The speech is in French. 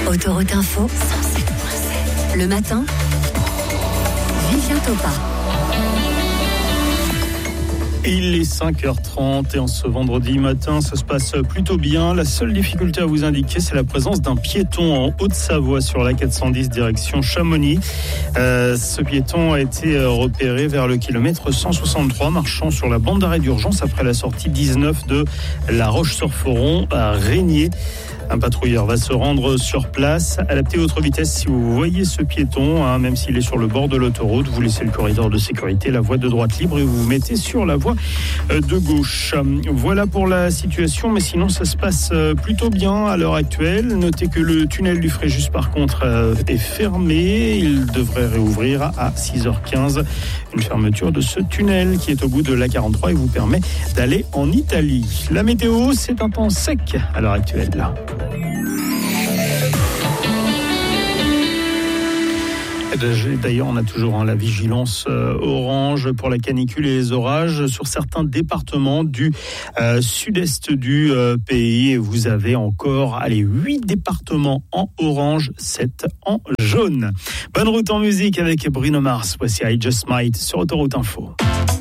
Autoroute Info, 107.7. Le matin, Vivien Topa. Il est 5h30 et en ce vendredi matin, ça se passe plutôt bien. La seule difficulté à vous indiquer, c'est la présence d'un piéton en Haute-Savoie sur la 410 direction Chamonix. Ce piéton a été repéré vers le kilomètre 163, marchant sur la bande d'arrêt d'urgence après la sortie 19 de La Roche-sur-Foron à Régnier. Un patrouilleur va se rendre sur place, adapté à votre vitesse. Si vous voyez ce piéton, même s'il est sur le bord de l'autoroute, vous laissez le corridor de sécurité, la voie de droite libre et vous vous mettez sur la voie de gauche. Voilà pour la situation, mais sinon ça se passe plutôt bien à l'heure actuelle. Notez que le tunnel du Fréjus par contre est fermé. Il devrait réouvrir à 6h15. Une fermeture de ce tunnel qui est au bout de la 43 et vous permet d'aller en Italie. La météo, c'est un temps sec à l'heure actuelle là. D'ailleurs, on a toujours la vigilance orange pour la canicule et les orages sur certains départements du sud-est du pays. Et vous avez encore 8 départements en orange, 7 en jaune. Bonne route en musique avec Bruno Mars. Voici I Just Might sur Autoroute Info.